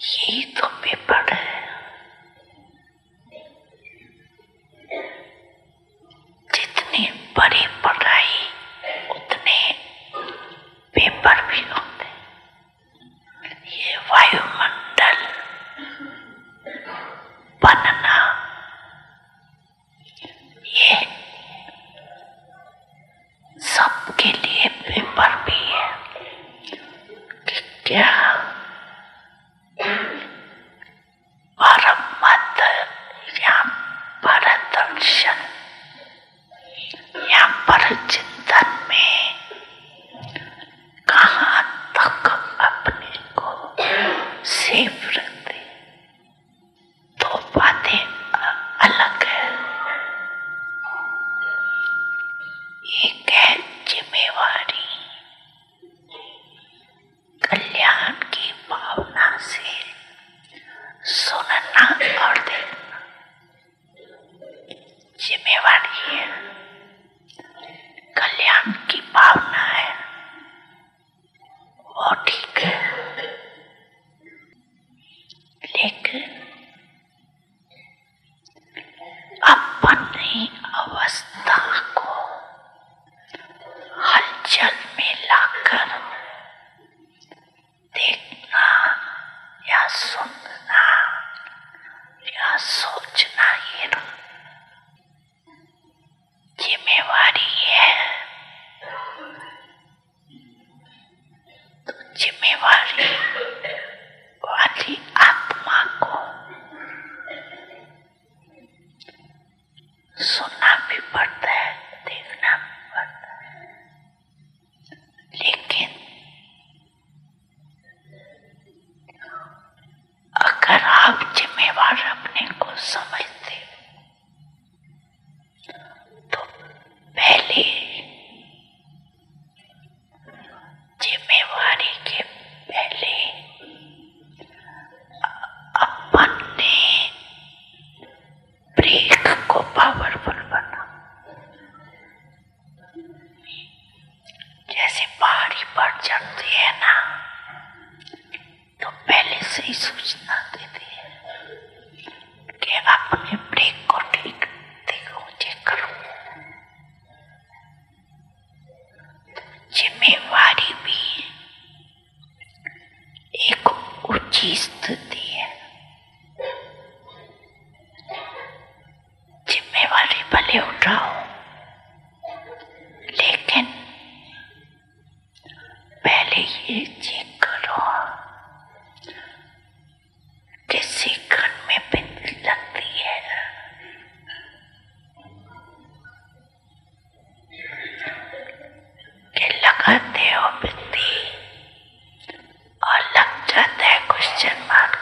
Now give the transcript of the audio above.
यही तो पेपर है। जितनी बड़ी पढ़ाई उतने पेपर भी होते। ये वायुमंडल बनना, ये सबके लिए पेपर भी है कि क्या परम मत या परदर्शन या परचिंतन में कहाँ तक अपने को सेफ रखते। दो बातें अलग है। एक है जिम्मेवारी, कल्याण की भावना से सुनना और देखना जिम्मेवारी है, कल्याण की भावना है, वो ठीक है। लेकिन अपनी अवस्था को हलचल में लाकर देखना या सुनना या सोचना ये जिम्मेवारी है। तो जिम्मेवारी वाली आत्मा को सुनना भी पड़ता है, देखना भी पड़ता है। लेकिन अगर आप जिम्मेवार अपने को समझते तो पहले जिम्मेवारी के पहले अपने ब्रेक को पावरफुल बना। जैसे पहाड़ी पर चढ़ते हैं ना, तो पहले से ही सूचना देती है कि अपने ब्रेक को ठीक देखो, चेक करो। जिम्मेवारी भी एक ऊंची स्थिति